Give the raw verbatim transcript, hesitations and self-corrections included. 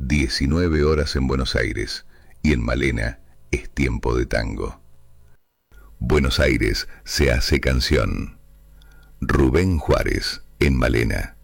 diecinueve horas en Buenos Aires y en Malena es tiempo de tango. Buenos Aires se hace canción. Rubén Juárez en Malena.